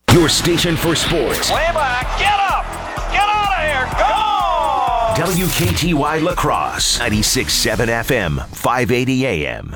Your station for sports. Way back. Get up. Get out of here. Go. WKTY La Crosse, 96.7 FM, 580 AM.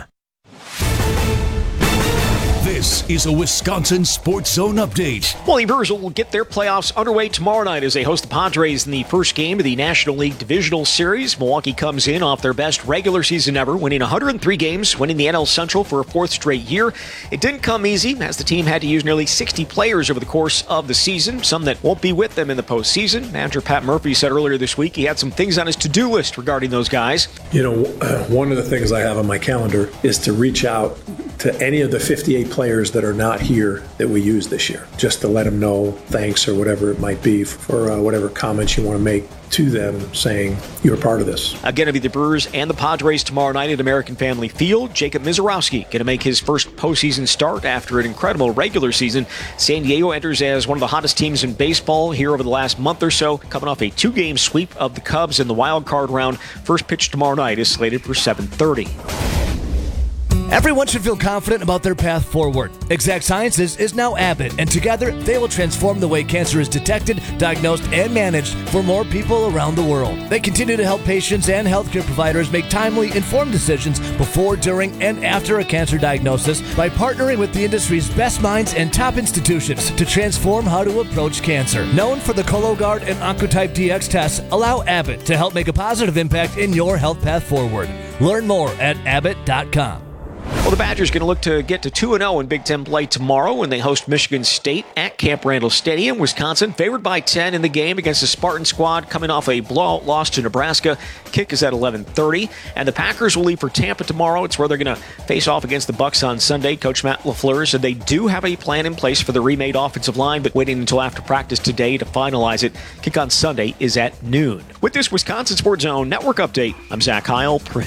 This is a Wisconsin Sports Zone update. Well, the Brewers will get their playoffs underway tomorrow night as they host the Padres in the first game of the National League Divisional Series. Milwaukee comes in off their best regular season ever, winning 103 games, winning the NL Central for a fourth straight year. It didn't come easy, as the team had to use nearly 60 players over the course of the season, some that won't be with them in the postseason. Manager Pat Murphy said earlier this week he had some things on his to-do list regarding those guys. One of the things I have on my calendar is to reach out to any of the 58 players that are not here that we use this year, just to let them know thanks or whatever it might be for whatever comments you want to make to them saying you're part of this. Again, it'll be the Brewers and the Padres tomorrow night at American Family Field. Jacob Mizorowski going to make his first postseason start after an incredible regular season. San Diego enters as one of the hottest teams in baseball here over the last month or so, coming off a two-game sweep of the Cubs in the wild card round. First pitch tomorrow night is slated for 7:30. Everyone should feel confident about their path forward. Exact Sciences is now Abbott, and together they will transform the way cancer is detected, diagnosed, and managed for more people around the world. They continue to help patients and healthcare providers make timely, informed decisions before, during, and after a cancer diagnosis by partnering with the industry's best minds and top institutions to transform how to approach cancer. Known for the Cologuard and Oncotype DX tests, allow Abbott to help make a positive impact in your health path forward. Learn more at abbott.com. Well, the Badgers going to look to get to 2-0 in Big Ten play tomorrow when they host Michigan State at Camp Randall Stadium. Wisconsin favored by 10 in the game against the Spartan squad coming off a blowout loss to Nebraska. Kick is at 11:30. And the Packers will leave for Tampa tomorrow. It's where they're going to face off against the Bucs on Sunday. Coach Matt LaFleur said they do have a plan in place for the remade offensive line, but waiting until after practice today to finalize it. Kick on Sunday is at noon. With this Wisconsin Sports Zone Network update, I'm Zach Heil, Print.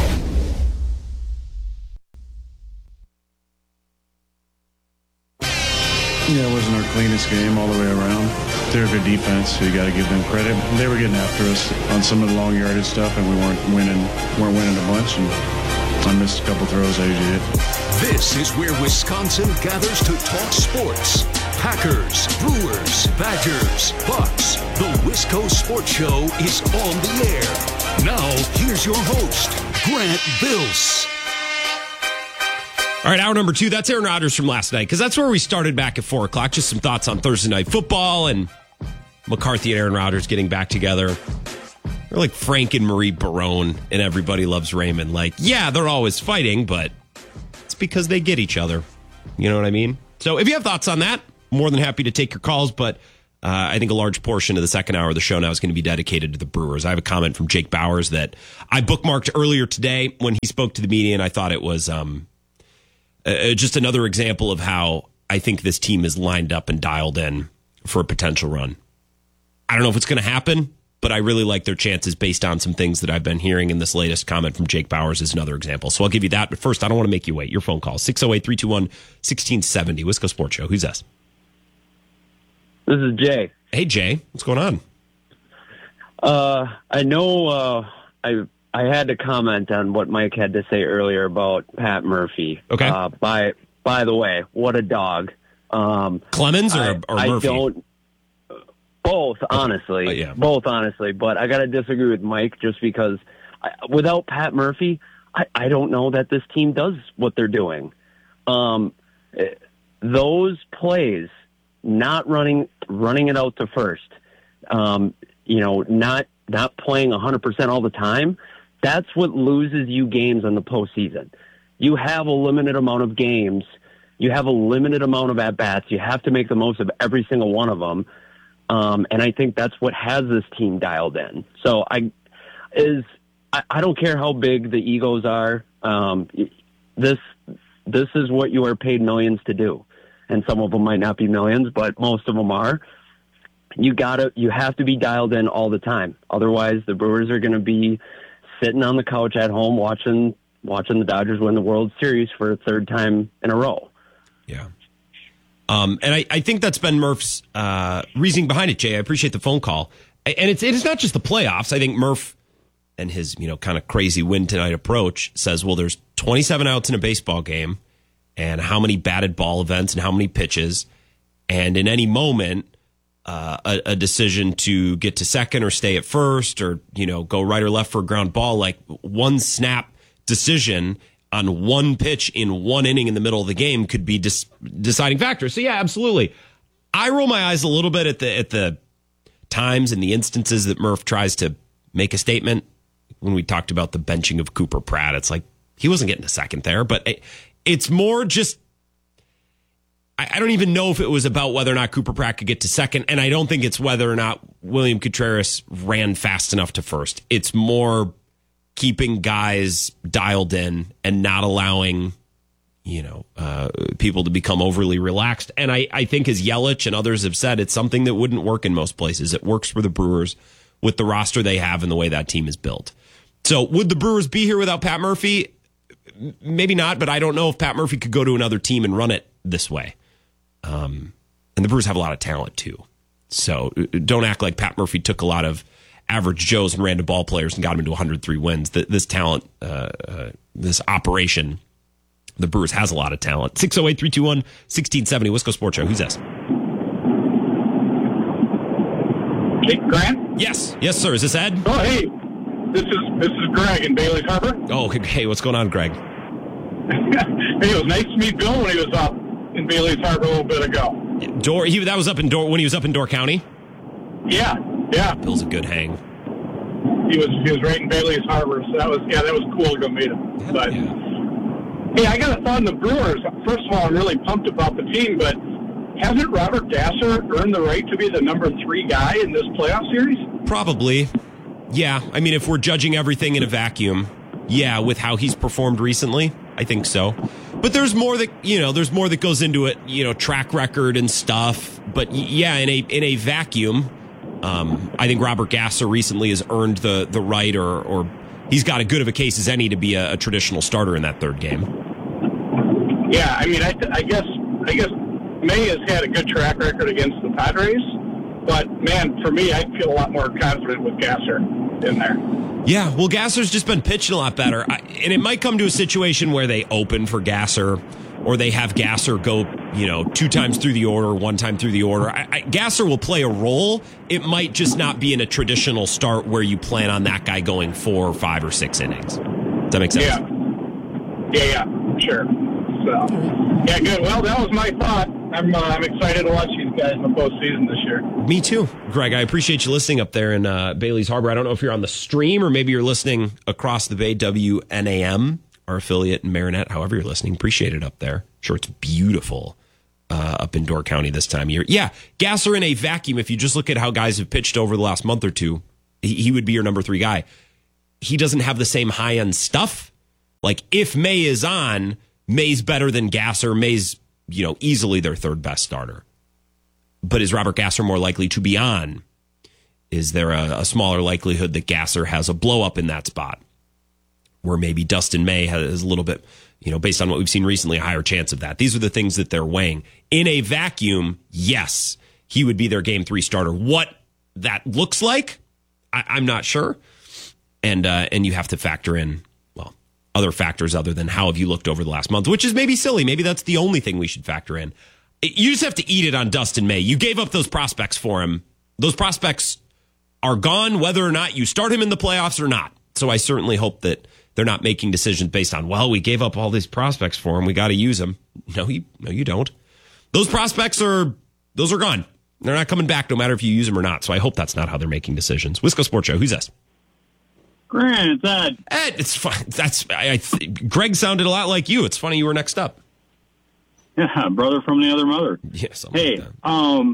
Yeah, it wasn't our cleanest game all the way around. They're a good defense, so you got to give them credit. They were getting after us on some of the long yardage stuff, and we weren't winning a bunch. And I missed a couple throws I usually hit. This is where Wisconsin gathers to talk sports. Packers, Brewers, Badgers, Bucks. The Wisco Sports Show is on the air. Now, here's your host, Grant Bills. All right, hour number 2, that's Aaron Rodgers from last night, because that's where we started back at 4 o'clock. Just some thoughts on Thursday Night Football and McCarthy and Aaron Rodgers getting back together. They're like Frank and Marie Barone and Everybody Loves Raymond. Like, yeah, they're always fighting, but it's because they get each other. You know what I mean? So if you have thoughts on that, more than happy to take your calls, but I think a large portion of the second hour of the show now is going to be dedicated to the Brewers. I have a comment from Jake Bowers that I bookmarked earlier today when he spoke to the media, and I thought it was just another example of how I think this team is lined up and dialed in for a potential run. I don't know if it's going to happen, but I really like their chances based on some things that I've been hearing, and this latest comment from Jake Bowers is another example. So I'll give you that. But first, I don't want to make you wait. Your phone call, 608-321-1670. Wisco Sports Show. Who's this? This is Jay. Hey, Jay. What's going on? I know I had to comment on what Mike had to say earlier about Pat Murphy. Okay. By the way, what a dog. Clemens or Murphy? Both, honestly. Yeah. Both, honestly. But I got to disagree with Mike just because without Pat Murphy, I don't know that this team does what they're doing. Those plays, not running it out to first, not playing 100% all the time, that's what loses you games in the postseason. You have a limited amount of games. You have a limited amount of at-bats. You have to make the most of every single one of them. And I think that's what has this team dialed in. So I don't care how big the egos are. This is what you are paid millions to do. And some of them might not be millions, but most of them are. You have to be dialed in all the time. Otherwise, the Brewers are going to be sitting on the couch at home watching the Dodgers win the World Series for a third time in a row. Yeah. And I think that's been Murph's reasoning behind it, Jay. I appreciate the phone call. And it is not just the playoffs. I think Murph and his kind of crazy win tonight approach says, well, there's 27 outs in a baseball game, and how many batted ball events and how many pitches. And in any moment, a decision to get to second or stay at first or, go right or left for a ground ball, like one snap decision on one pitch in one inning in the middle of the game could be deciding factor. So, yeah, absolutely. I roll my eyes a little bit at the times and the instances that Murph tries to make a statement. When we talked about the benching of Cooper Pratt, it's like he wasn't getting a second there, but it's more just, I don't even know if it was about whether or not Cooper Pratt could get to second, and I don't think it's whether or not William Contreras ran fast enough to first. It's more keeping guys dialed in and not allowing, people to become overly relaxed. And I think, as Yelich and others have said, it's something that wouldn't work in most places. It works for the Brewers with the roster they have and the way that team is built. So would the Brewers be here without Pat Murphy? Maybe not, but I don't know if Pat Murphy could go to another team and run it this way. And the Brewers have a lot of talent, too. So don't act like Pat Murphy took a lot of average Joes and random ball players and got them into 103 wins. This talent, this operation, the Brewers has a lot of talent. 608-321-1670, Wisco Sports Show. Who's this? Hey, Grant? Yes, sir. Is this Ed? Oh, hey. This is Greg in Bailey's Harbor. Oh, hey, what's going on, Greg? Hey, it was nice to meet Bill when he was up in Bailey's Harbor a little bit ago. That was up in when he was up in Door County? Yeah. Bill's a good hang. He was right in Bailey's Harbor, so that was cool to go meet him. But hey, I got a thought on the Brewers. First of all, I'm really pumped about the team, but hasn't Robert Gasser earned the right to be the number 3 guy in this playoff series? Probably. Yeah. I mean, if we're judging everything in a vacuum, yeah, with how he's performed recently, I think so. But there's more that goes into it, track record and stuff. But yeah, in a vacuum, I think Robert Gasser recently has earned the right, or he's got as good of a case as any to be a traditional starter in that third game. Yeah, I mean, I guess May has had a good track record against the Padres, but man, for me, I feel a lot more confident with Gasser in there. Yeah, well, Gasser's just been pitching a lot better, and it might come to a situation where they open for Gasser, or they have Gasser go, 2 times through the order, 1 time through the order. Gasser will play a role. It might just not be in a traditional start where you plan on that guy going 4 or 5 or 6 innings. Does that make sense? Yeah, sure. So, yeah, good. Well, that was my thought. I'm excited to watch these guys in the postseason this year. Me too, Greg. I appreciate you listening up there in Bailey's Harbor. I don't know if you're on the stream or maybe you're listening across the bay, WNAM, our affiliate in Marinette. However you're listening, appreciate it up there. Sure, it's beautiful up in Door County this time of year. Yeah, Gasser in a vacuum, if you just look at how guys have pitched over the last month or two, he would be your number 3 guy. He doesn't have the same high-end stuff. Like, if May is on, May's better than Gasser. May's, easily their 3rd best starter. But is Robert Gasser more likely to be on? Is there a smaller likelihood that Gasser has a blow-up in that spot? Where maybe Dustin May has a little bit, based on what we've seen recently, a higher chance of that. These are the things that they're weighing. In a vacuum, yes, he would be their Game 3 starter. What that looks like, I'm not sure. And you have to factor in, other factors other than how have you looked over the last month, which is maybe silly. Maybe that's the only thing we should factor in. You just have to eat it on Dustin May. You gave up those prospects for him. Those prospects are gone, whether or not you start him in the playoffs or not. So I certainly hope that they're not making decisions based on, we gave up all these prospects for him. We got to use them. No, you don't. Those prospects are gone. They're not coming back no matter if you use them or not. So I hope that's not how they're making decisions. Wisco Sports Show. Who's this? Grant, Ed. Ed, it's fun. Greg sounded a lot like you. It's funny you were next up. Yeah, brother from the other mother. Yeah, hey, like that.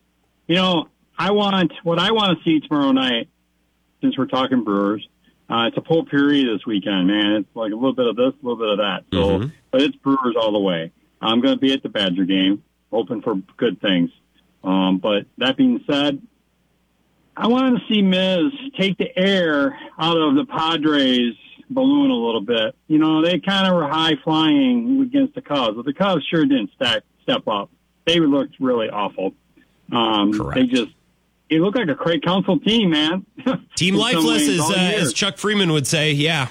What I want to see tomorrow night, since we're talking Brewers, it's a full period this weekend, man. It's like a little bit of this, a little bit of that. So, But it's Brewers all the way. I'm going to be at the Badger game, hoping for good things. But that being said, I want to see Miz take the air out of the Padres balloon a little bit. They kind of were high flying against the Cubs, but the Cubs sure didn't step up. They looked really awful. Correct. It looked like a Craig Counsell team, man. Team lifeless, as Chuck Freeman would say. Yeah.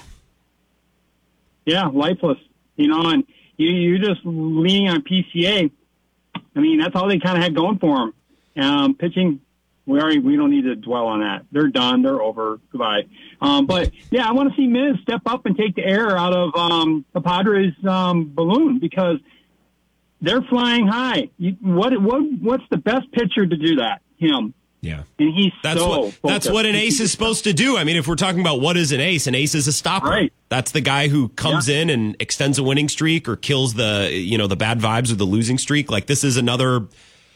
Yeah, lifeless. And you just leaning on PCA. I mean, that's all they kind of had going for them. Pitching, we don't need to dwell on that. They're done. They're over. Goodbye. But yeah, I want to see Miz step up and take the air out of the Padres balloon, because they're flying high. What's the best pitcher to do that? Him. Yeah. And he's that's what an ace is supposed to do. I mean, if we're talking about what is an ace is a stopper. Right. That's the guy who comes in and extends a winning streak or kills the bad vibes of the losing streak. Like, this is another,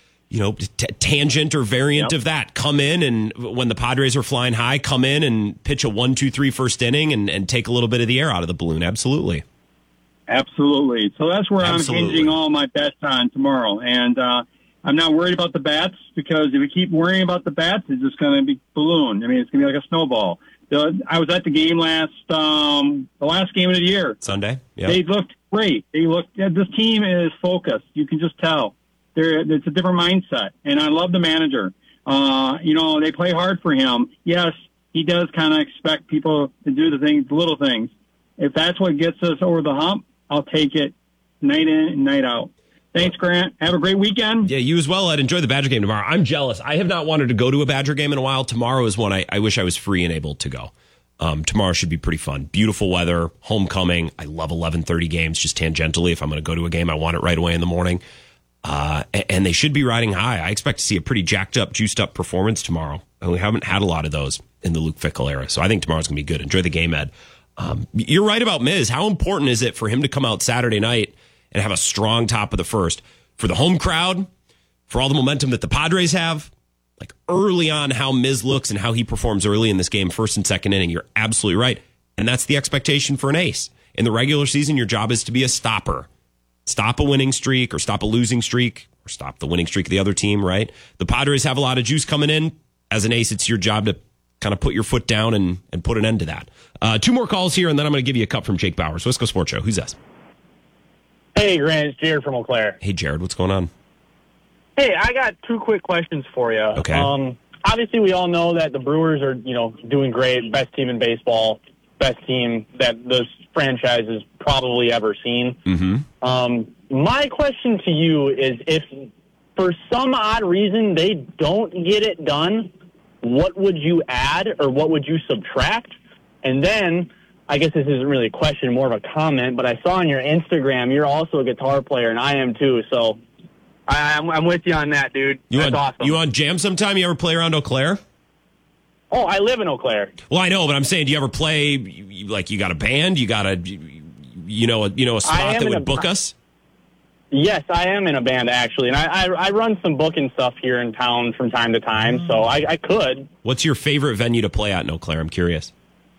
tangent or variant of that. Come in, and when the Padres are flying high, come in and pitch a 1-2-3 first inning and take a little bit of the air out of the balloon. Absolutely. Absolutely. So that's where I'm hinging all my bets on tomorrow. And I'm not worried about the bats, because if we keep worrying about the bats, it's just going to be balloon. I mean, it's going to be like a snowball. I was at the game the last game of the year. Sunday. Yep. They looked great. This team is focused. You can just tell. It's a different mindset. And I love the manager. They play hard for him. Yes, he does kind of expect people to do the little things. If that's what gets us over the hump, I'll take it night in and night out. Thanks, Grant. Have a great weekend. Yeah, you as well, Ed. Enjoy the Badger game tomorrow. I'm jealous. I have not wanted to go to a Badger game in a while. Tomorrow is one I wish I was free and able to go. Tomorrow should be pretty fun. Beautiful weather, homecoming. I love 11:30 games, just tangentially. If I'm going to go to a game, I want it right away in the morning. And they should be riding high. I expect to see a pretty jacked up, juiced up performance tomorrow. And we haven't had a lot of those in the Luke Fickell era. So I think tomorrow's going to be good. Enjoy the game, Ed. You're right about Miz. How important is it for him to come out Saturday night and have a strong top of the first for the home crowd, for all the momentum that the Padres have? Like, early on, how Miz looks and how he performs early in this game, first and second inning. You're absolutely right. And that's the expectation for an ace. In the regular season, your job is to be a stopper. Stop a winning streak or stop a losing streak or stop the winning streak of the other team, right? The Padres have a lot of juice coming in. As an ace, it's your job to kind of put your foot down and put an end to that. 2 more calls here, and then I'm going to give you a cup from Jake Bowers. Wisco Sports Show. Who's this? Hey, Grant. It's Jared from Eau Claire. Hey, Jared. What's going on? Hey, I got 2 quick questions for you. Okay. Obviously, we all know that the Brewers are, doing great. Best team in baseball. Best team that this franchise has probably ever seen. Mm-hmm. My question to you is, if for some odd reason they don't get it done, what would you add or what would you subtract? And then, I guess this isn't really a question, more of a comment, but I saw on your Instagram you're also a guitar player, and I am too, so I'm with you on that, dude. That's awesome. You on jam sometime? You ever play around Eau Claire? Oh, I live in Eau Claire. Well, I know, but I'm saying, do you ever play, you got a band? You got a spot that would book us? Yes, I am in a band, actually, and I run some booking stuff here in town from time to time, so I could. What's your favorite venue to play at in Eau Claire? I'm curious.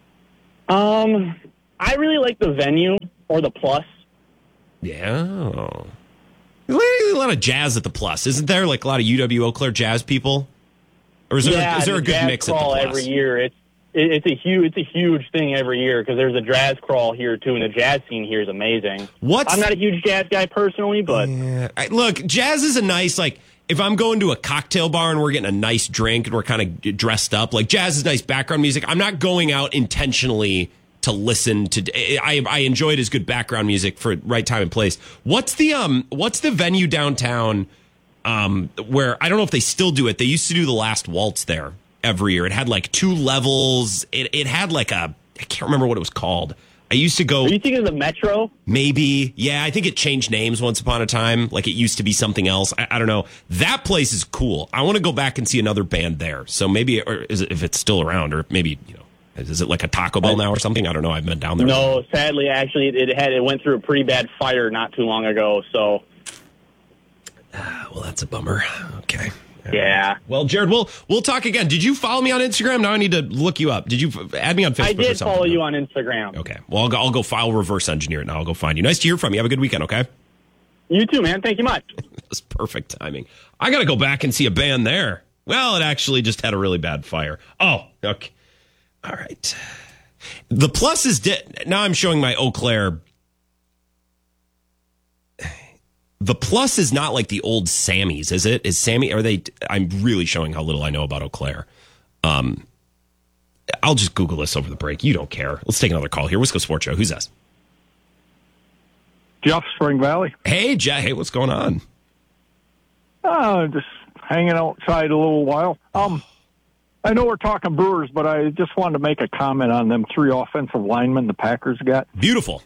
I really like the Venue or the Plus. Yeah. There's a lot of jazz at the Plus, isn't there? Like a lot of UW Eau Claire jazz people? Or is there a good mix at the Plus? Every year, it's a huge thing every year because there's a jazz crawl here too, and the jazz scene here is amazing. I'm not a huge jazz guy personally, but look, jazz is a nice if I'm going to a cocktail bar and we're getting a nice drink and we're kind of dressed up, jazz is nice background music. I'm not going out intentionally to listen to. I enjoy it as good background music for right time and place. What's the venue downtown? Where I don't know if they still do it. They used to do the Last Waltz there every year. It had 2 levels. It had I can't remember what it was called. I used to go. Are you thinking of the Metro? Maybe. Yeah, I think it changed names once upon a time. It used to be something else. I don't know. That place is cool. I want to go back and see another band there. So maybe, or is it, if it's still around, or maybe, is it like a Taco Bell now or something? I don't know. I've been down there. No, sadly, actually, it went through a pretty bad fire not too long ago. So. Well, that's a bummer. Okay. Yeah. Well, Jared, we'll talk again. Did you follow me on Instagram? Now I need to look you up. Did you add me on Facebook? I did follow you on Instagram. Okay. Well, I'll go file reverse engineer it now. I'll go find you. Nice to hear from you. Have a good weekend, okay? You too, man. Thank you much. That's perfect timing. I got to go back and see a band there. Well, it actually just had a really bad fire. Oh, okay. All right. The Plus is dead. Now I'm showing my Eau Claire. The Plus is not like the old Sammy's, is it? Is Sammy? Are they? I'm really showing how little I know about Eau Claire. I'll just Google this over the break. You don't care. Let's take another call here. Wisco Sports Show. Who's this? Jeff, Spring Valley. Hey, Jeff. Hey, what's going on? Just hanging outside a little while. I know we're talking Brewers, but I just wanted to make a comment on them 3 offensive linemen the Packers got. Beautiful.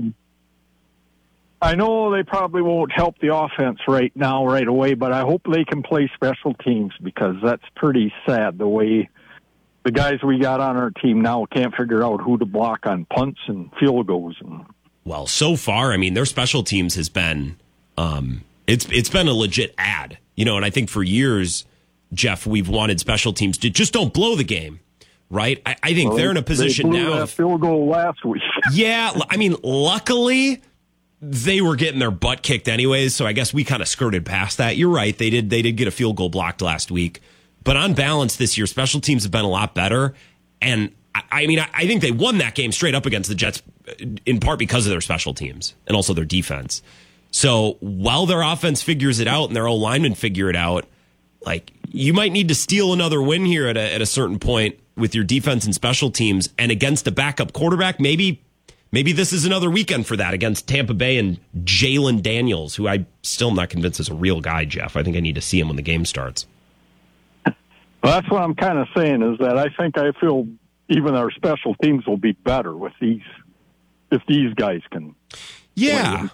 I know they probably won't help the offense right now, right away, but I hope they can play special teams because that's pretty sad the way the guys we got on our team now can't figure out who to block on punts and field goals. Well, so far, I mean, their special teams has been it's been a legit ad, and I think for years, Jeff, we've wanted special teams to just don't blow the game, right? I think they're in a position they blew now. That field goal last week. Yeah, I mean, luckily they were getting their butt kicked anyways, so I guess we kind of skirted past that. You're right, they did get a field goal blocked last week, but on balance this year, special teams have been a lot better, and I mean, I think they won that game straight up against the Jets in part because of their special teams and also their defense. So while their offense figures it out and their old linemen figure it out, like you might need to steal another win here at a certain point with your defense and special teams, and against a backup quarterback, maybe this is another weekend for that against Tampa Bay and Jalen Daniels, who I still am not convinced is a real guy, Jeff. I think I need to see him when the game starts. Well, that's what I'm kind of saying is that I feel even our special teams will be better with if these guys can. Yeah.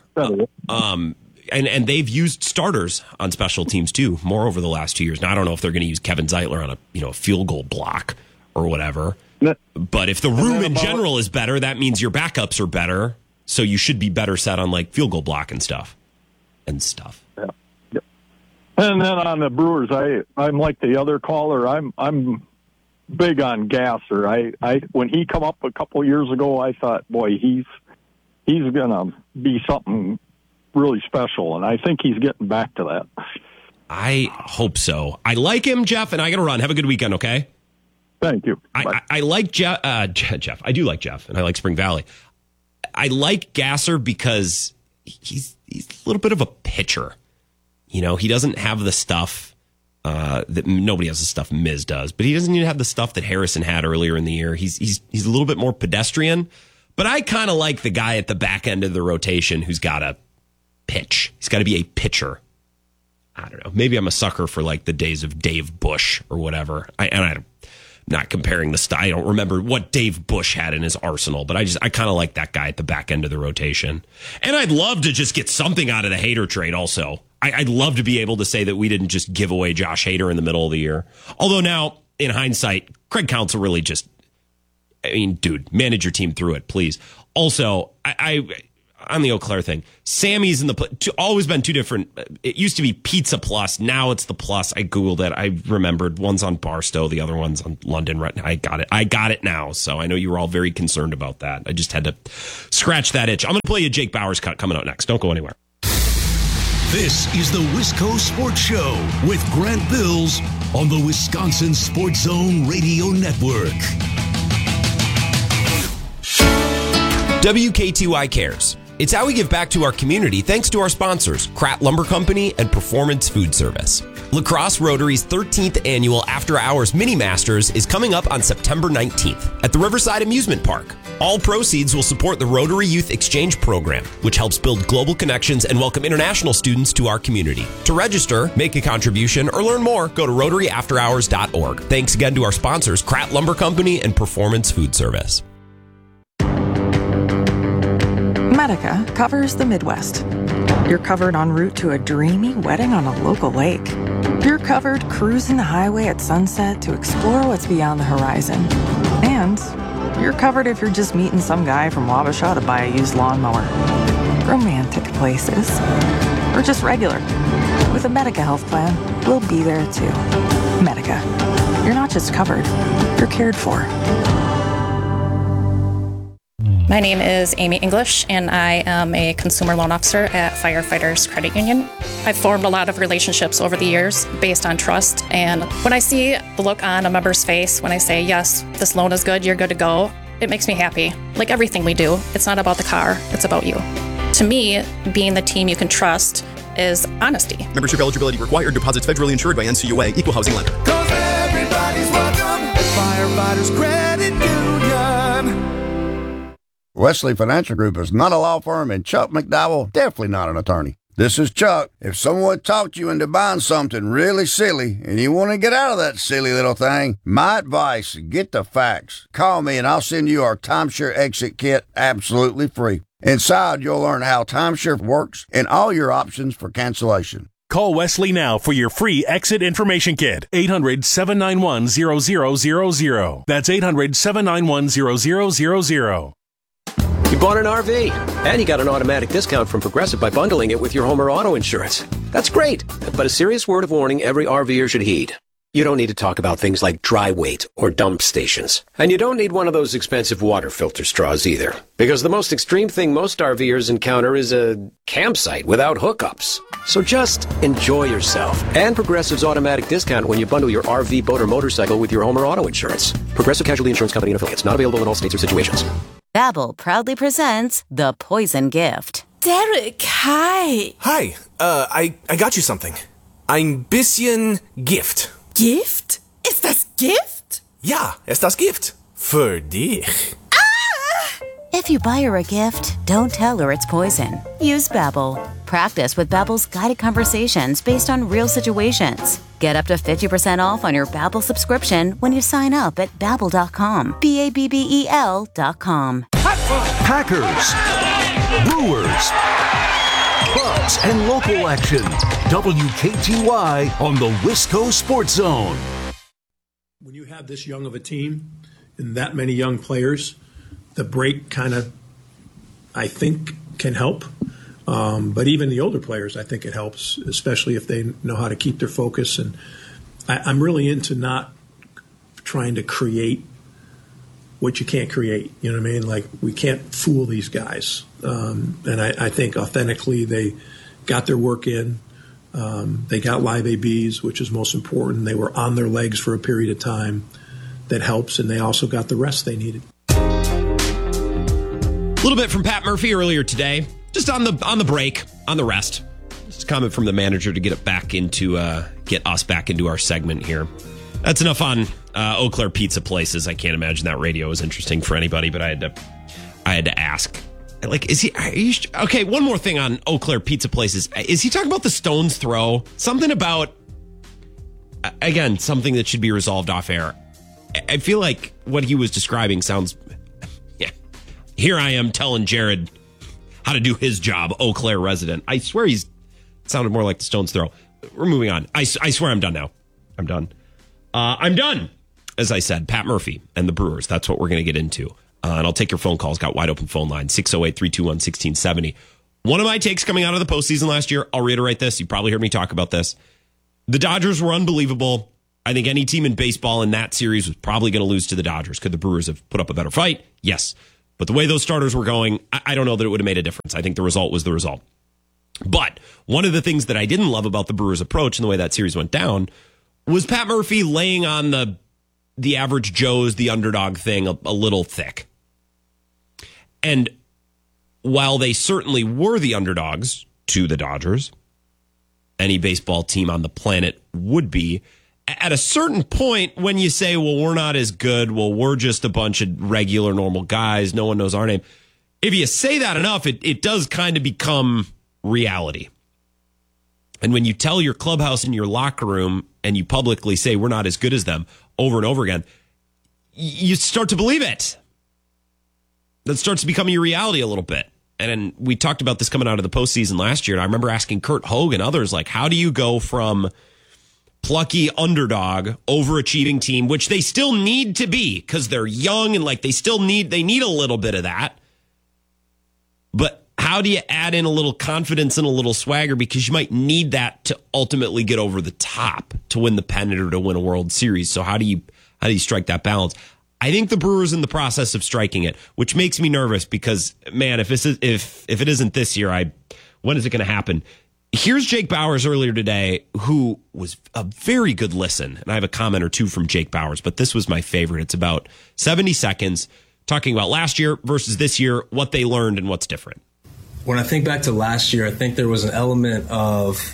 And they've used starters on special teams too, more over the last 2 years. Now I don't know if they're going to use Kevin Zeitler on a field goal block or whatever. But if the room in general is better, that means your backups are better. So you should be better set on like field goal block and stuff. Yeah. Yep. And then on the Brewers, I'm like the other caller. I'm big on Gasser. I when he come up a couple years ago, I thought, boy, he's gonna be something really special, and I think he's getting back to that. I hope so. I like him, Jeff, and I got to run. Have a good weekend, okay? Thank you. I like Jeff. I do like Jeff, and I like Spring Valley. I like Gasser because he's a little bit of a pitcher. He doesn't have the stuff that nobody has the stuff Miz does, but he doesn't even have the stuff that Harrison had earlier in the year. He's a little bit more pedestrian, but I kind of like the guy at the back end of the rotation who's got to pitch. He's got to be a pitcher. I don't know. Maybe I'm a sucker for like the days of Dave Bush or whatever. I'm not comparing the style. I don't remember what Dave Bush had in his arsenal, but I kind of like that guy at the back end of the rotation. And I'd love to just get something out of the Hader trade also. I'd love to be able to say that we didn't just give away Josh Hader in the middle of the year. Although now, in hindsight, Craig Counsell really just, dude, manage your team through it, please. Also, on the Eau Claire thing, Sammy's in always been two different. It used to be Pizza Plus. Now it's the Plus. I Googled it. I remembered. One's on Barstow. The other one's on London. Right now. I got it now. So I know you were all very concerned about that. I just had to scratch that itch. I'm going to play you a Jake Bowers cut coming out next. Don't go anywhere. This is the Wisco Sports Show with Grant Bills on the Wisconsin Sports Zone Radio Network. WKTY cares. It's how we give back to our community thanks to our sponsors, Kratt Lumber Company and Performance Food Service. La Crosse Rotary's 13th annual After Hours Mini Masters is coming up on September 19th at the Riverside Amusement Park. All proceeds will support the Rotary Youth Exchange Program, which helps build global connections and welcome international students to our community. To register, make a contribution, or learn more, go to RotaryAfterHours.org. Thanks again to our sponsors, Kratt Lumber Company and Performance Food Service. Medica covers the Midwest. You're covered en route to a dreamy wedding on a local lake. You're covered cruising the highway at sunset to explore what's beyond the horizon. And you're covered if you're just meeting some guy from Wabasha to buy a used lawnmower. Romantic places. Or just regular. With a Medica health plan, we'll be there too. Medica. You're not just covered, you're cared for. My name is Amy English, and I am a consumer loan officer at Firefighters Credit Union. I've formed a lot of relationships over the years based on trust, and when I see the look on a member's face when I say, yes, this loan is good, you're good to go, it makes me happy. Like everything we do, it's not about the car, it's about you. To me, being the team you can trust is honesty. Membership eligibility required. Deposits federally insured by NCUA. Equal housing lender. 'Cause everybody's welcome at Firefighters Credit Union. Wesley Financial Group is not a law firm, and Chuck McDowell definitely not an attorney. This is Chuck. If someone talked you into buying something really silly and you want to get out of that silly little thing, my advice, get the facts. Call me and I'll send you our timeshare exit kit absolutely free. Inside, you'll learn how timeshare works and all your options for cancellation. Call Wesley now for your free exit information kit. 800-791-0000. That's 800-791-0000. You bought an RV, and you got an automatic discount from Progressive by bundling it with your home or auto insurance. That's great, but a serious word of warning every RVer should heed. You don't need to talk about things like dry weight or dump stations. And you don't need one of those expensive water filter straws either. Because the most extreme thing most RVers encounter is a campsite without hookups. So just enjoy yourself. And Progressive's automatic discount when you bundle your RV, boat, or motorcycle with your home or auto insurance. Progressive Casualty Insurance Company and affiliates. Not available in all states or situations. Babbel proudly presents The Poison Gift. Derek, hi. Hi, I got you something. Ein bisschen Gift. Gift? Ist das Gift? Ja, ist das Gift. Für dich. If you buy her a gift, don't tell her it's poison. Use Babbel. Practice with Babbel's guided conversations based on real situations. Get up to 50% off on your Babbel subscription when you sign up at Babbel.com. Babbel.com. Packers, Brewers, Bucks, and local action. WKTY on the Wisco Sports Zone. When you have this young of a team and that many young players, the break kind of, I think, can help. But even the older players, I think it helps, especially if they know how to keep their focus. And I'm really into not trying to create what you can't create. You know what I mean? Like, we can't fool these guys. And I think authentically they got their work in. They got live ABs, which is most important. They were on their legs for a period of time. That helps. And they also got the rest they needed. A little bit from Pat Murphy earlier today, just on the break, on the rest. Just a comment from the manager to get us back into our segment here. That's enough on Eau Claire pizza places. I can't imagine that radio is interesting for anybody, but I had to ask. Like, okay? One more thing on Eau Claire pizza places. Is he talking about the stone's throw? Something about, again, something that should be resolved off air. I feel like what he was describing sounds. Here I am telling Jared how to do his job, Eau Claire resident. I swear it sounded more like the stone's throw. We're moving on. I swear I'm done now. I'm done. I'm done. As I said, Pat Murphy and the Brewers. That's what we're going to get into. And I'll take your phone calls. Got wide open phone line, 608-321-1670. One of my takes coming out of the postseason last year, I'll reiterate this. You probably heard me talk about this. The Dodgers were unbelievable. I think any team in baseball in that series was probably going to lose to the Dodgers. Could the Brewers have put up a better fight? Yes. But the way those starters were going, I don't know that it would have made a difference. I think the result was the result. But one of the things that I didn't love about the Brewers' approach and the way that series went down was Pat Murphy laying on the average Joe's, the underdog thing a little thick. And while they certainly were the underdogs to the Dodgers, any baseball team on the planet would be, at a certain point, when you say, well, we're not as good, well, we're just a bunch of regular, normal guys, no one knows our name. If you say that enough, it does kind of become reality. And when you tell your clubhouse and your locker room and you publicly say we're not as good as them over and over again, you start to believe it. That starts to become your reality a little bit. And we talked about this coming out of the postseason last year. And I remember asking Kurt Hogue and others, like, how do you go from plucky underdog, overachieving team, which they still need to be because they're young and like they need a little bit of that. But how do you add in a little confidence and a little swagger? Because you might need that to ultimately get over the top to win the pennant or to win a World Series. So how do you strike that balance? I think the Brewers in the process of striking it, which makes me nervous because, man, if it isn't this year, when is it going to happen? Here's Jake Bauers earlier today, who was a very good listen. And I have a comment or two from Jake Bauers, but this was my favorite. It's about 70 seconds talking about last year versus this year, what they learned and what's different. When I think back to last year, I think there was an element of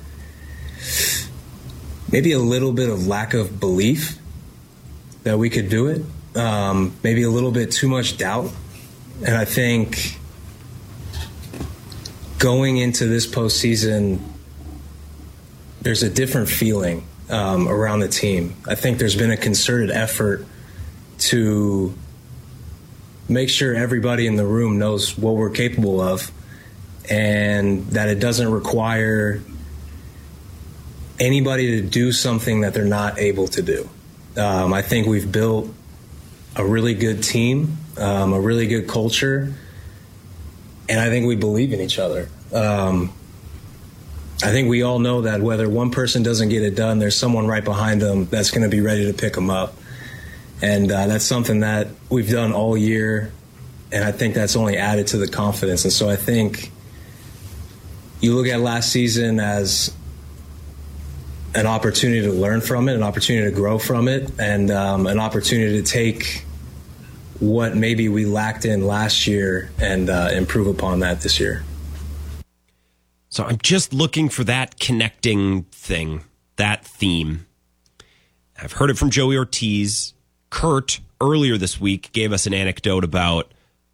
maybe a little bit of lack of belief that we could do it. Maybe a little bit too much doubt. And I think going into this postseason, there's a different feeling around the team. I think there's been a concerted effort to make sure everybody in the room knows what we're capable of, and that it doesn't require anybody to do something that they're not able to do. I think we've built a really good team, a really good culture, and I think we believe in each other. I think we all know that whether one person doesn't get it done, there's someone right behind them that's going to be ready to pick them up. And that's something that we've done all year, and I think that's only added to the confidence. And so I think you look at last season as an opportunity to learn from it, an opportunity to grow from it, and an opportunity to take what maybe we lacked in last year and improve upon that this year. So I'm just looking for that connecting thing, that theme. I've heard it from Joey Ortiz. Kurt, earlier this week, gave us an anecdote about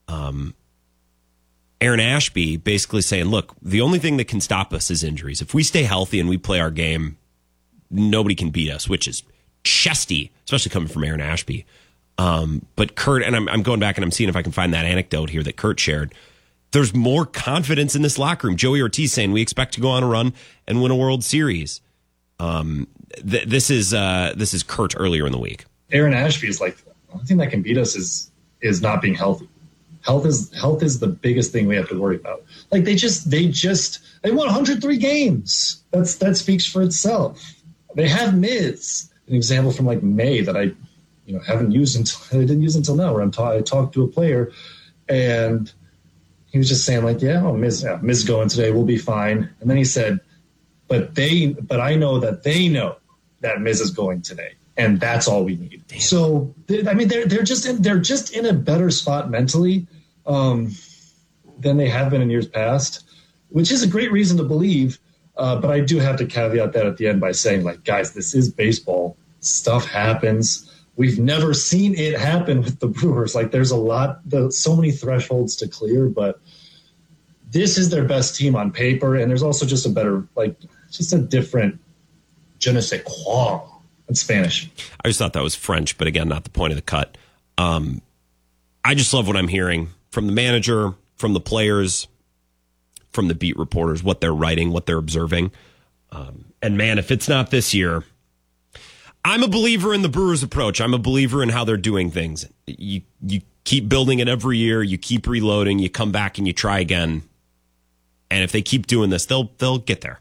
Aaron Ashby basically saying, look, the only thing that can stop us is injuries. If we stay healthy and we play our game, nobody can beat us, which is chesty, especially coming from Aaron Ashby. But Kurt, and I'm going back and I'm seeing if I can find that anecdote here that Kurt shared. There's more confidence in this locker room. Joey Ortiz saying we expect to go on a run and win a World Series. This is Kurt earlier in the week. Aaron Ashby is like, the only thing that can beat us is not being healthy. Health is the biggest thing we have to worry about. Like they won 103 games. That speaks for itself. They have Miz, an example from like May that I didn't use until now, where I talked to a player and he was just saying like, Miz going today, we'll be fine. And then he said, but I know that they know that Miz is going today, and that's all we need. Damn. So I mean, they're just in a better spot mentally than they have been in years past, which is a great reason to believe. But I do have to caveat that at the end by saying, like, guys, this is baseball. Stuff happens. We've never seen it happen with the Brewers. Like, there's so many thresholds to clear, but this is their best team on paper. And there's also just a different je ne sais quoi in Spanish. I just thought that was French, but again, not the point of the cut. I just love what I'm hearing from the manager, from the players, from the beat reporters, what they're writing, what they're observing. And man, if it's not this year, I'm a believer in the Brewers' approach. I'm a believer in how they're doing things. You keep building it every year. You keep reloading. You come back and you try again. And if they keep doing this, they'll get there.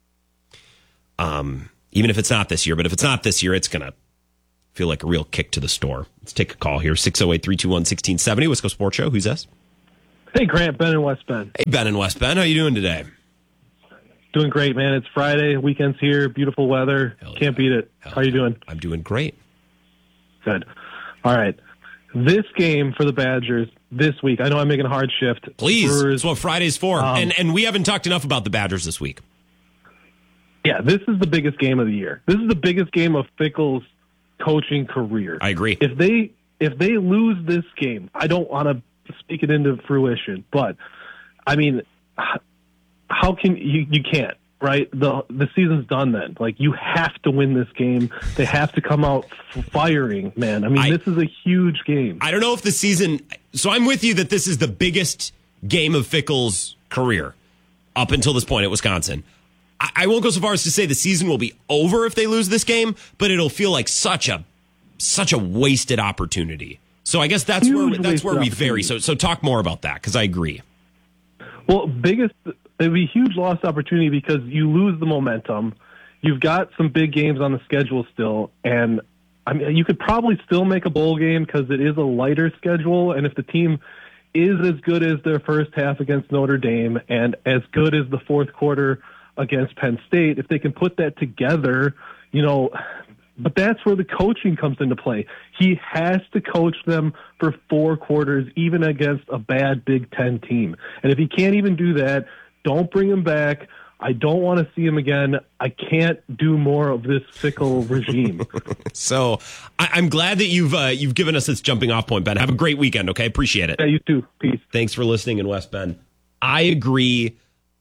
Even if it's not this year. But if it's not this year, it's going to feel like a real kick to the store. Let's take a call here. 608-321-1670. Wisco Sports Show. Who's this? Hey, Grant. Ben in West Bend. Hey, Ben in West Bend. How you doing today? Doing great, man. It's Friday. Weekend's here. Beautiful weather. Can't beat it. How are you doing? I'm doing great. Good. All right. This game for the Badgers this week. I know I'm making a hard shift. Please. Brewers, that's what Friday's for. And we haven't talked enough about the Badgers this week. Yeah, this is the biggest game of the year. This is the biggest game of Fickell's coaching career. I agree. If they lose this game, I don't want to speak it into fruition, but I mean, how can you can't, right? The season's done then. Like, you have to win this game. They have to come out firing, man. I mean, this is a huge game. I don't know if the season, so I'm with you that this is the biggest game of Fickell's career up until this point at Wisconsin. I won't go so far as to say the season will be over if they lose this game, but it'll feel like such a wasted opportunity. So I guess that's where we vary. So talk more about that, because I agree. Well, it'd be a huge lost opportunity because you lose the momentum. You've got some big games on the schedule still, and I mean, you could probably still make a bowl game because it is a lighter schedule, and if the team is as good as their first half against Notre Dame and as good as the fourth quarter against Penn State, if they can put that together, but that's where the coaching comes into play. He has to coach them for 4 quarters, even against a bad Big Ten team. And if he can't even do that, don't bring him back. I don't want to see him again. I can't do more of this Fickell regime. So I'm glad that you've given us this jumping off point, Ben. Have a great weekend, okay? Appreciate it. Yeah, you too. Peace. Thanks for listening in West Bend. I agree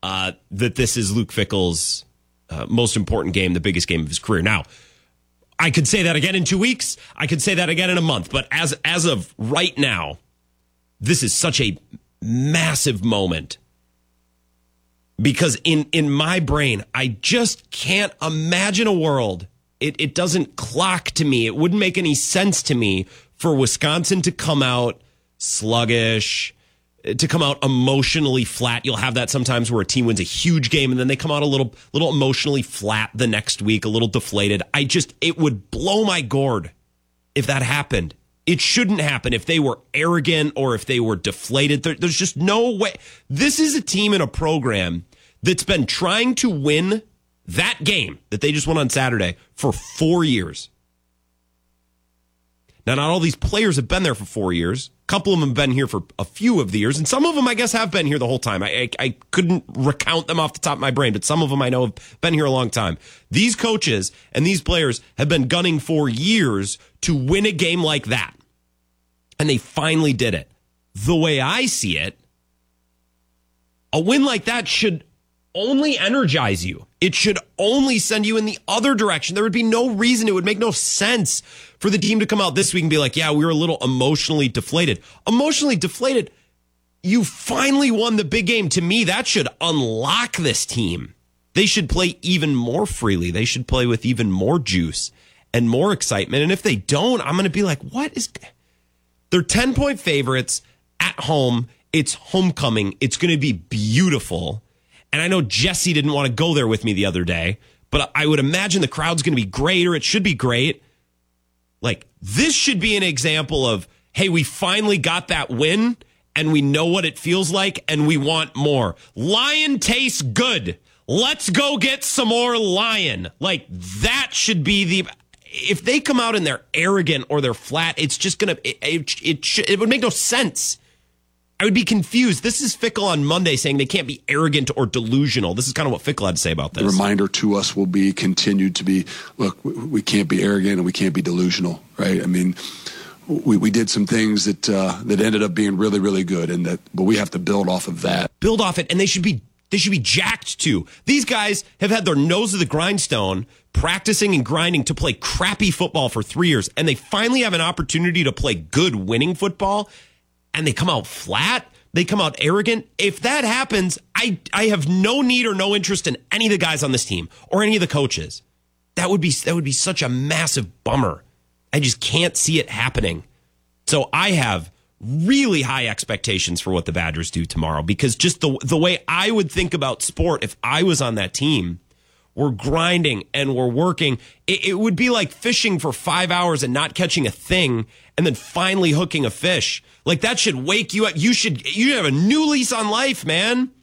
that this is Luke Fickell's most important game, the biggest game of his career. Now, I could say that again in 2 weeks. I could say that again in a month. But as of right now, this is such a massive moment. Because in my brain, I just can't imagine a world. It doesn't clock to me. It wouldn't make any sense to me for Wisconsin to come out sluggish, to come out emotionally flat. You'll have that sometimes where a team wins a huge game and then they come out a little emotionally flat the next week, a little deflated. It would blow my gourd if that happened. It shouldn't happen if they were arrogant or if they were deflated. There's just no way. This is a team and a program that's been trying to win that game that they just won on Saturday for 4 years. Now, not all these players have been there for 4 years. A couple of them have been here for a few of the years, and some of them, I guess, have been here the whole time. I couldn't recount them off the top of my brain, but some of them I know have been here a long time. These coaches and these players have been gunning for years to win a game like that, and they finally did it. The way I see it, a win like that should only energize you. It should only send you in the other direction. There would be no reason. It would make no sense for the team to come out this week and be like, yeah, we were a little emotionally deflated. Emotionally deflated. You finally won the big game. To me, that should unlock this team. They should play even more freely. They should play with even more juice and more excitement. And if they don't, I'm going to be like, what is... They're 10-point favorites at home. It's homecoming. It's going to be beautiful. And I know Jesse didn't want to go there with me the other day, but I would imagine the crowd's going to be great, or it should be great. Like, this should be an example of, hey, we finally got that win, and we know what it feels like, and we want more. Lion tastes good. Let's go get some more lion. Like, that should be the... If they come out and they're arrogant or they're flat, it's just going to... It would make no sense. I would be confused. This is Fickell on Monday saying they can't be arrogant or delusional. This is kind of what Fickell had to say about this. The reminder to us will be continued to be, look, we can't be arrogant and we can't be delusional, right? I mean, we did some things that ended up being really, really good, but we have to build off of that. Build off it, and they should be jacked too. These guys have had their nose to the grindstone, practicing and grinding to play crappy football for 3 years, and they finally have an opportunity to play good winning football. And they come out flat, they come out arrogant. If that happens, I have no need or no interest in any of the guys on this team or any of the coaches. That would be such a massive bummer. I just can't see it happening. So I have really high expectations for what the Badgers do tomorrow, because just the way I would think about sport if I was on that team, we're grinding and we're working. It would be like fishing for 5 hours and not catching a thing and then finally hooking a fish. Like, that should wake you up. You should have a new lease on life, man.